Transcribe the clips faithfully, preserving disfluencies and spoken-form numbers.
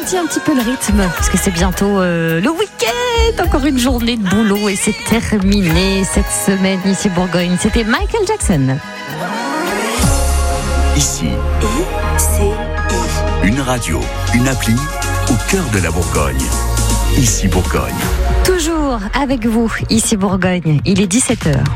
ralentit un petit peu le rythme parce que c'est bientôt euh, le week-end, encore une journée de boulot et c'est terminé cette semaine ici Bourgogne. C'était Michael Jackson. Ici, I C I. Une radio, une appli au cœur de la Bourgogne. Ici Bourgogne. Toujours avec vous, ici Bourgogne. Il est dix-sept heures.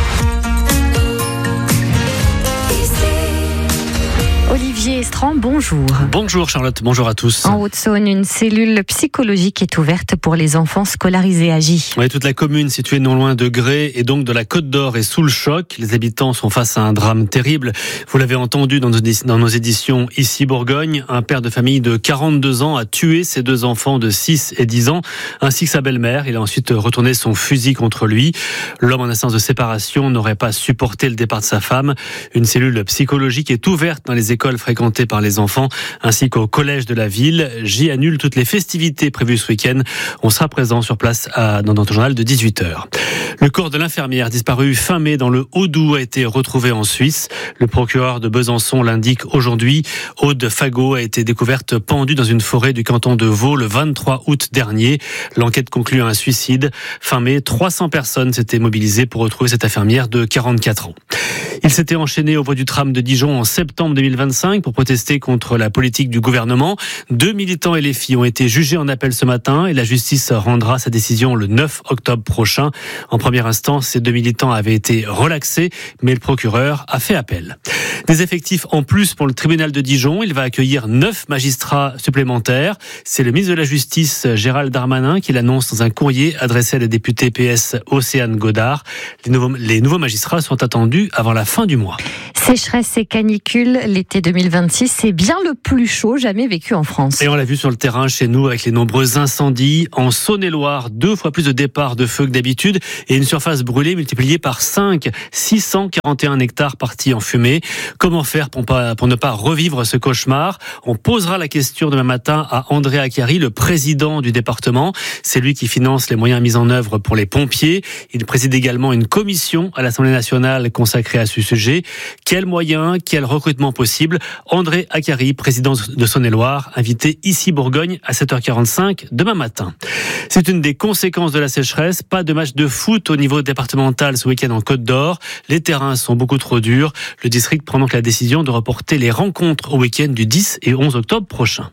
Olivier Estran, bonjour. Bonjour Charlotte, bonjour à tous. En Haute-Saône, une cellule psychologique est ouverte pour les enfants scolarisés à Gy. Oui, toute la commune située non loin de Grès et donc de la Côte d'Or est sous le choc. Les habitants sont face à un drame terrible. Vous l'avez entendu dans nos, dans nos éditions Ici Bourgogne. Un père de famille de quarante-deux ans a tué ses deux enfants de six et dix ans, ainsi que sa belle-mère. Il a ensuite retourné son fusil contre lui. L'homme en instance de séparation n'aurait pas supporté le départ de sa femme. Une cellule psychologique est ouverte dans les écoles fréquentées par les enfants ainsi qu'au collège de la ville. J annule toutes les festivités prévues ce week-end. On sera présent sur place à, dans notre journal de dix-huit heures. Le corps de l'infirmière disparue fin mai dans le Haut-Doubs a été retrouvé en Suisse. Le procureur de Besançon l'indique aujourd'hui. Aude Fagot a été découverte pendue dans une forêt du canton de Vaud le vingt-trois août dernier. L'enquête conclut à un suicide. Fin mai, trois cents personnes s'étaient mobilisées pour retrouver cette infirmière de quarante-quatre ans. Il s'était enchaîné au voie du tram de Dijon en septembre deux mille vingt-cinq pour protester contre la politique du gouvernement. Deux militants et les filles ont été jugés en appel ce matin et la justice rendra sa décision le neuf octobre prochain. En première instance, ces deux militants avaient été relaxés, mais le procureur a fait appel. Des effectifs en plus pour le tribunal de Dijon. Il va accueillir neuf magistrats supplémentaires. C'est le ministre de la Justice, Gérald Darmanin, qui l'annonce dans un courrier adressé à la députée P S Océane Godard. Les nouveaux, les nouveaux magistrats sont attendus avant la fin du mois. Sécheresse et canicule, l'été deux mille vingt-six, c'est bien le plus chaud jamais vécu en France. Et on l'a vu sur le terrain chez nous avec les nombreux incendies. En Saône-et-Loire, deux fois plus de départs de feu que d'habitude et une surface brûlée multipliée par cinq, six cent quarante et un hectares partis en fumée. Comment faire pour, pas, pour ne pas revivre ce cauchemar? On posera la question demain matin à André Acchiari, le président du département. C'est lui qui finance les moyens mis en œuvre pour les pompiers. Il préside également une commission à l'Assemblée nationale consacrée à ce sujet. Quels moyens, quel recrutement possible? André Acchiari, président de Saône-et-Loire, invité ici Bourgogne à sept heures quarante-cinq demain matin. C'est une des conséquences de la sécheresse. Pas de match de foot au niveau départemental ce week-end en Côte d'Or. Les terrains sont beaucoup trop durs. Le district prend donc la décision de reporter les rencontres au week-end du dix et onze octobre prochain.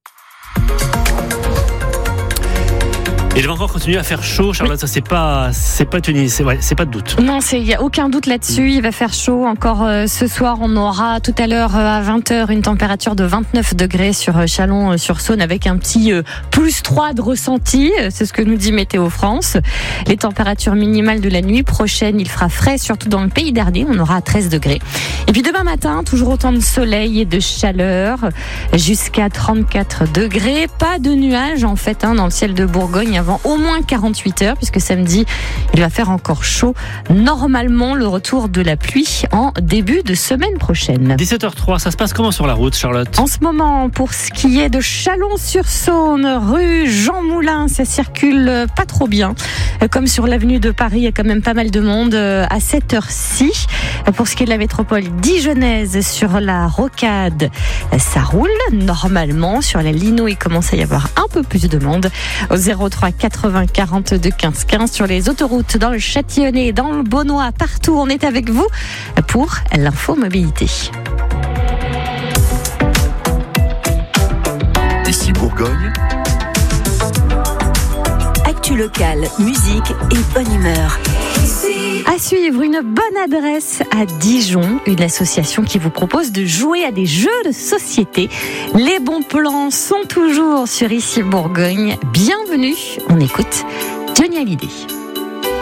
Et il va encore continuer à faire chaud, Charlotte, ça c'est pas, c'est pas tenu, c'est, ouais, c'est pas de doute. Non, il n'y a aucun doute là-dessus, il va faire chaud encore euh, ce soir. On aura tout à l'heure euh, à vingt heures une température de vingt-neuf degrés sur euh, Chalon-sur-Saône avec un petit euh, plus trois de ressenti, c'est ce que nous dit Météo France. Les températures minimales de la nuit prochaine, il fera frais, surtout dans le pays d'Ardé, on aura treize degrés. Et puis demain matin, toujours autant de soleil et de chaleur, jusqu'à trente-quatre degrés. Pas de nuages en fait hein, dans le ciel de Bourgogne avant au moins quarante-huit heures, puisque samedi, il va faire encore chaud. Normalement, le retour de la pluie en début de semaine prochaine. dix-sept heures trois, ça se passe comment sur la route, Charlotte? En ce moment, pour ce qui est de Chalon-sur-Saône, rue Jean Moulin, ça circule pas trop bien. Comme sur l'avenue de Paris, il y a quand même pas mal de monde à cette heure-ci. Pour ce qui est de la métropole dijonnaise, sur la rocade, ça roule normalement. Sur la Lino, il commence à y avoir un peu plus de monde. Au zéro trois quatre-vingts quarante-deux quinze quinze sur les autoroutes, dans le Châtillonnais, dans le Beaunois, partout, on est avec vous pour l'info mobilité. Ici Bourgogne. Actu locale, musique et bonne humeur. À suivre, une bonne adresse à Dijon, une association qui vous propose de jouer à des jeux de société. Les bons plans sont toujours sur Ici Bourgogne. Bienvenue, on écoute Johnny Hallyday.